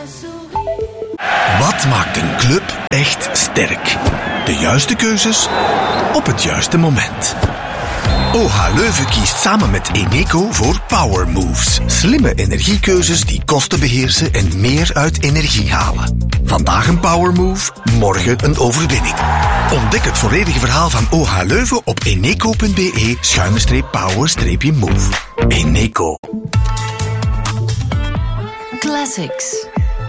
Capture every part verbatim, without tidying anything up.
Wat maakt een club echt sterk? De juiste keuzes op het juiste moment. O H Leuven kiest samen met Eneco voor Power Moves. Slimme energiekeuzes die kosten beheersen en meer uit energie halen. Vandaag een Power Move, morgen een overwinning. Ontdek het volledige verhaal van O H Leuven op eneco.be schuine streep power streepje move. Eneco. Classics.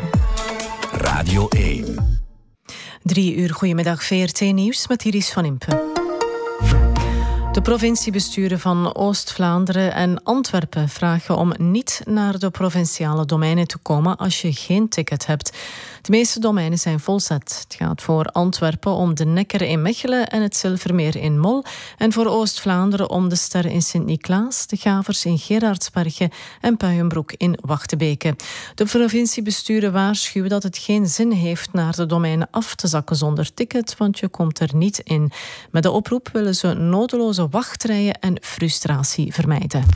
Radio één. Drie uur, goedemiddag, V R T Nieuws met Iris van Impe. De provinciebesturen van Oost-Vlaanderen en Antwerpen vragen om niet naar de provinciale domeinen te komen als je geen ticket hebt. De meeste domeinen zijn volzet. Het gaat voor Antwerpen om de Nekker in Mechelen en het Zilvermeer in Mol. En voor Oost-Vlaanderen om de Ster in Sint-Niklaas, de Gavers in Gerardsbergen en Puijenbroek in Wachtebeke. De provinciebesturen waarschuwen dat het geen zin heeft naar de domeinen af te zakken zonder ticket, want je komt er niet in. Met de oproep willen ze nodeloze wachtrijen en frustratie vermijden.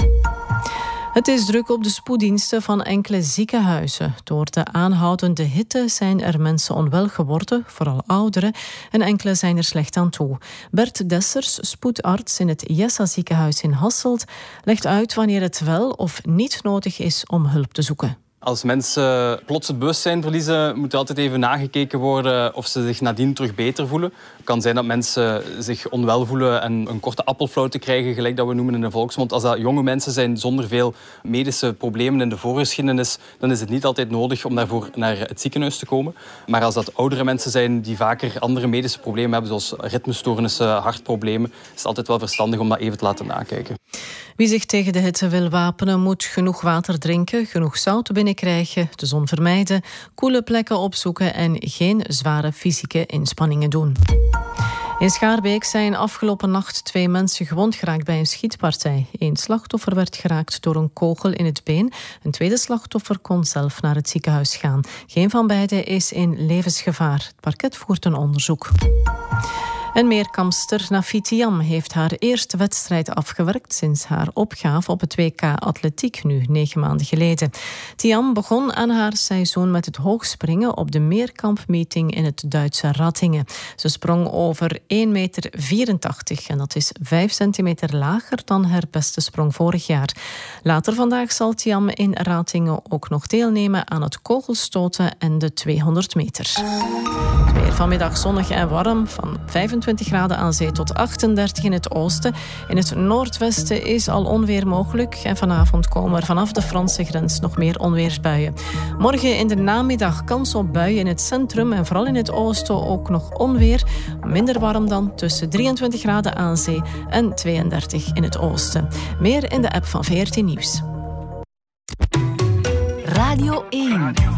Het is druk op de spoeddiensten van enkele ziekenhuizen. Door de aanhoudende hitte zijn er mensen onwel geworden, vooral ouderen, en enkele zijn er slecht aan toe. Bert Dessers, spoedarts in het Jessa ziekenhuis in Hasselt, legt uit wanneer het wel of niet nodig is om hulp te zoeken. Als mensen plots het bewustzijn verliezen, moet altijd even nagekeken worden of ze zich nadien terug beter voelen. Het kan zijn dat mensen zich onwel voelen en een korte appelflauwte krijgen, gelijk dat we noemen in de volksmond. Als dat jonge mensen zijn zonder veel medische problemen in de voorgeschiedenis, dan is het niet altijd nodig om daarvoor naar het ziekenhuis te komen. Maar als dat oudere mensen zijn die vaker andere medische problemen hebben, zoals ritmestoornissen, hartproblemen, is het altijd wel verstandig om dat even te laten nakijken. Wie zich tegen de hitte wil wapenen, moet genoeg water drinken, genoeg zout binnenkrijgen, de zon vermijden, koele plekken opzoeken en geen zware fysieke inspanningen doen. In Schaarbeek zijn afgelopen nacht twee mensen gewond geraakt bij een schietpartij. Eén slachtoffer werd geraakt door een kogel in het been. Een tweede slachtoffer kon zelf naar het ziekenhuis gaan. Geen van beiden is in levensgevaar. Het parket voert een onderzoek. En meerkampster Nafi Thiam heeft haar eerste wedstrijd afgewerkt sinds haar opgave op het W K Atletiek, nu negen maanden geleden. Thiam begon aan haar seizoen met het hoogspringen op de meerkampmeeting in het Duitse Ratingen. Ze sprong over één meter vierentachtig en dat is vijf centimeter lager dan haar beste sprong vorig jaar. Later vandaag zal Thiam in Ratingen ook nog deelnemen aan het kogelstoten en de tweehonderd meter. Weer vanmiddag zonnig en warm, van vijfentwintig graden aan zee tot achtendertig in het oosten. In het noordwesten is al onweer mogelijk en vanavond komen er vanaf de Franse grens nog meer onweersbuien. Morgen in de namiddag kans op buien in het centrum en vooral in het oosten ook nog onweer. Minder warm dan, tussen drieëntwintig graden aan zee en tweeëndertig in het oosten. Meer in de app van V R T Nieuws. Radio één.